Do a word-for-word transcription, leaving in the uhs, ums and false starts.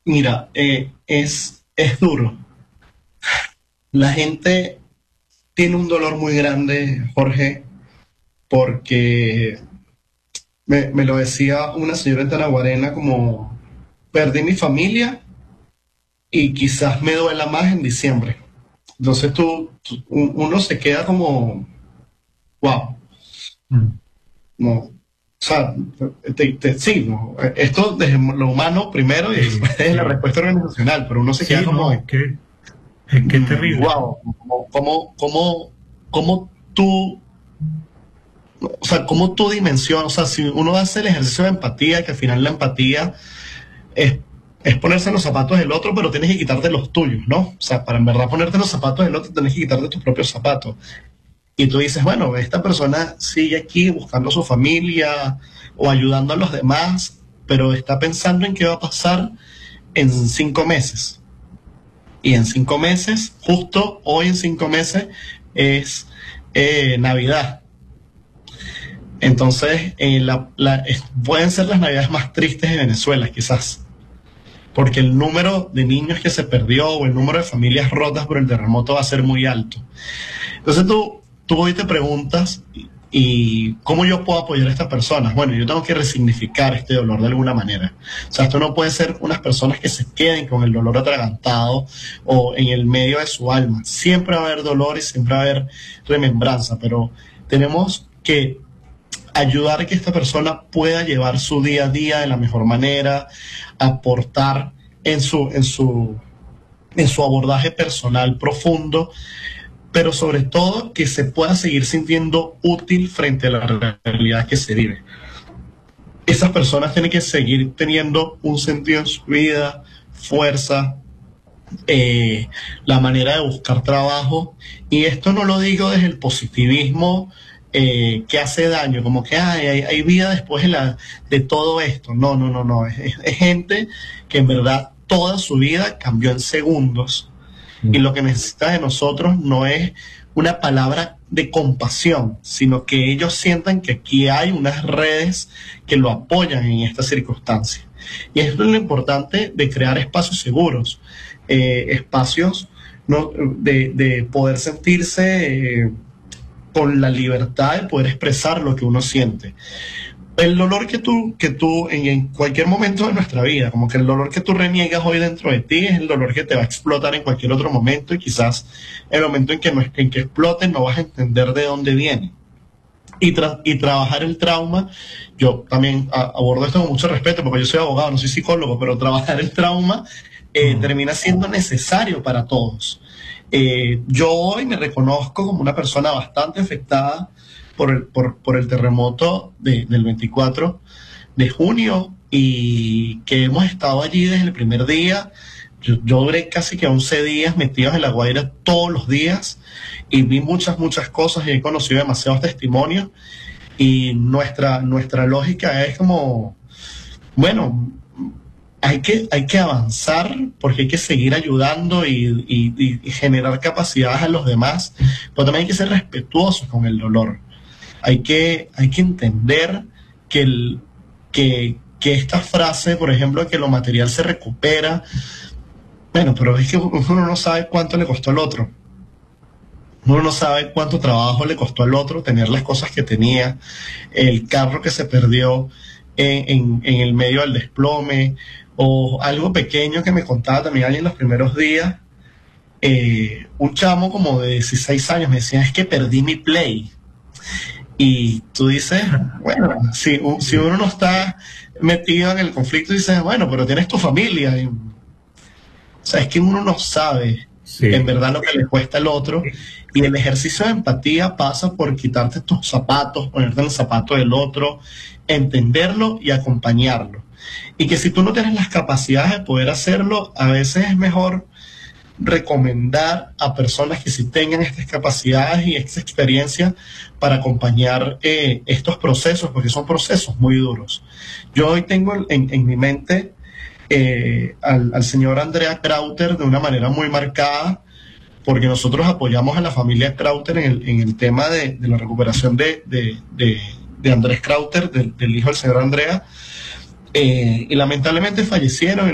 Mira, eh, es, es duro. La gente tiene un dolor muy grande, Jorge, porque me, me lo decía una señora en Tanaguarena como perdí mi familia y quizás me duela más en diciembre. Entonces tú, tú- un- uno se queda como, wow, Mm. no, o sea, te- te- sí, no, esto desde lo humano primero y Sí, después de la sí. respuesta organizacional, pero uno se queda Sí, no, es como, que es que es terrible. wow, como, como, como, como tú, o sea, cómo tú dimensionas, o sea, si uno hace el ejercicio de empatía, que al final la empatía es, es ponerse en los zapatos del otro, pero tienes que quitarte los tuyos, ¿no? O sea, para en verdad ponerte en los zapatos del otro, tienes que quitarte tus propios zapatos. Y tú dices, bueno, esta persona sigue aquí buscando a su familia o ayudando a los demás, pero está pensando en qué va a pasar en cinco meses. Y en cinco meses, justo hoy en cinco meses, es eh, Navidad. Entonces, eh, la, la, es- pueden ser las navidades más tristes de Venezuela, quizás, porque el número de niños que se perdió o el número de familias rotas por el terremoto va a ser muy alto. Entonces tú, tú hoy te preguntas, ¿y cómo yo puedo apoyar a estas personas? Bueno, yo tengo que resignificar este dolor de alguna manera. O sea, esto no puede ser unas personas que se queden con el dolor atragantado o en el medio de su alma. Siempre va a haber dolor y siempre va a haber remembranza, pero tenemos que ayudar a que esta persona pueda llevar su día a día de la mejor manera, aportar en su, en su, en su abordaje personal profundo, pero sobre todo que se pueda seguir sintiendo útil frente a la realidad que se vive. Esas personas tienen que seguir teniendo un sentido en su vida, fuerza, eh, la manera de buscar trabajo. Y esto no lo digo desde el positivismo eh, que hace daño, como que ay, hay, hay vida después de, la, de todo esto. No, no, no, no. Es, es, es gente que en verdad toda su vida cambió en segundos y Mm. lo que necesita de nosotros no es una palabra de compasión, sino que ellos sientan que aquí hay unas redes que lo apoyan en esta circunstancia. Y esto es lo importante de crear espacios seguros, eh, espacios ¿no? de, de, poder sentirse eh, con la libertad de poder expresar lo que uno siente. El dolor que tú, que tú en, en cualquier momento de nuestra vida, como que el dolor que tú reniegas hoy dentro de ti es el dolor que te va a explotar en cualquier otro momento y quizás el momento en que, no, en que explote no vas a entender de dónde viene. Y, tra y trabajar el trauma, yo también a abordo esto con mucho respeto porque yo soy abogado, no soy psicólogo, pero trabajar el trauma eh, Mm. termina siendo necesario para todos. Eh, yo hoy me reconozco como una persona bastante afectada por el, por, por el terremoto de, del veinticuatro de junio y que hemos estado allí desde el primer día. Yo, yo duré casi que once días metidos en La Guaira todos los días y vi muchas, muchas cosas y he conocido demasiados testimonios y nuestra, nuestra lógica es como, bueno, hay que, hay que avanzar porque hay que seguir ayudando y, y, y generar capacidades a los demás, pero también hay que ser respetuosos con el dolor. Hay que, hay que entender que, el, que, que esta frase, por ejemplo, que lo material se recupera, bueno, pero es que uno no sabe cuánto le costó al otro. Uno no sabe cuánto trabajo le costó al otro tener las cosas que tenía, el carro que se perdió en, en, en el medio del desplome, o algo pequeño que me contaba también alguien en los primeros días. Eh, un chamo como de dieciséis años me decía, es que perdí mi Play. Y tú dices, bueno, si, si Sí, uno no está metido en el conflicto, dices, bueno, pero tienes tu familia. Y, o sea, es que uno no sabe en sí. verdad lo que le cuesta al otro. Y el ejercicio de empatía pasa por quitarte tus zapatos, ponerte en el zapato del otro, entenderlo y acompañarlo. Y que si tú no tienes las capacidades de poder hacerlo, a veces es mejor recomendar a personas que sí tengan estas capacidades y esta experiencia para acompañar eh, estos procesos, porque son procesos muy duros. Yo hoy tengo en, en mi mente eh, al, al señor Andrea Krauter de una manera muy marcada, porque nosotros apoyamos a la familia Krauter en el, en el tema de, de la recuperación de, de, de, de Andrés Krauter, del, del hijo del señor Andrea, eh, y lamentablemente fallecieron.